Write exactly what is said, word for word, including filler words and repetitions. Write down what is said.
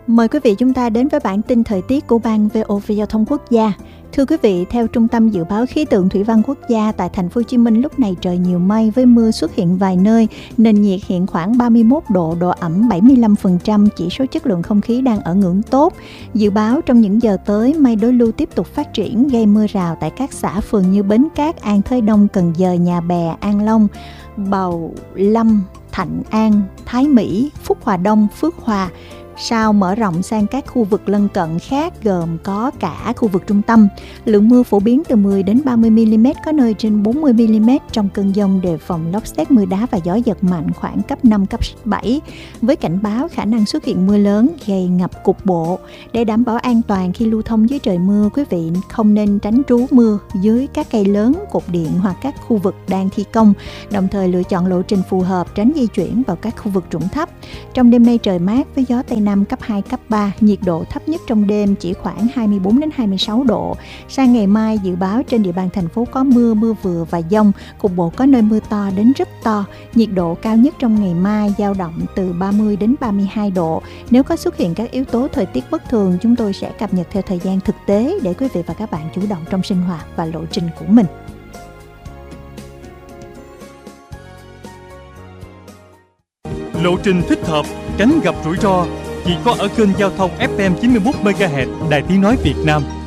Mời quý vị chúng ta đến với bản tin thời tiết của Ban vê o vê Giao thông Quốc gia. Thưa quý vị, theo Trung tâm Dự báo Khí tượng Thủy văn Quốc gia, tại thành phố Hồ Chí Minh lúc này trời nhiều mây với mưa xuất hiện vài nơi, nền nhiệt hiện khoảng ba mươi mốt độ, độ ẩm bảy mươi lăm phần trăm, chỉ số chất lượng không khí đang ở ngưỡng tốt. Dự báo trong những giờ tới, mây đối lưu tiếp tục phát triển gây mưa rào tại các xã phường như Bến Cát, An Thới Đông, Cần Giờ, Nhà Bè, An Long, Bầu Lâm, Thạnh An, Thái Mỹ, Phúc Hòa Đông, Phước Hòa. Sau mở rộng sang các khu vực lân cận khác gồm có cả khu vực trung tâm. Lượng mưa phổ biến từ mười đến ba mươi mi-li-mét, có nơi trên bốn mươi mi-li-mét. Trong cơn dông đề phòng lốc sét, mưa đá và gió giật mạnh khoảng cấp năm, cấp bảy. Với cảnh báo khả năng xuất hiện mưa lớn gây ngập cục bộ. Để đảm bảo an toàn khi lưu thông dưới trời mưa, quý vị không nên tránh trú mưa dưới các cây lớn, cột điện hoặc các khu vực đang thi công. Đồng thời lựa chọn lộ trình phù hợp, tránh di chuyển vào các khu vực trũng thấp. Trong đêm nay trời mát với gió Tây Nam cấp hai, cấp ba, nhiệt độ thấp nhất trong đêm chỉ khoảng hai mươi bốn đến hai mươi sáu độ. Sang ngày mai dự báo trên địa bàn thành phố có mưa, mưa vừa và dông, cục bộ có nơi mưa to đến rất to. Nhiệt độ cao nhất trong ngày mai dao động từ ba mươi đến ba mươi hai độ. Nếu có xuất hiện các yếu tố thời tiết bất thường, chúng tôi sẽ cập nhật theo thời gian thực tế để quý vị và các bạn chủ động trong sinh hoạt và lộ trình của mình. Lộ trình thích hợp, tránh gặp rủi ro chỉ có ở kênh giao thông ép em chín mươi mốt mê ga héc Đài Tiếng nói Việt Nam.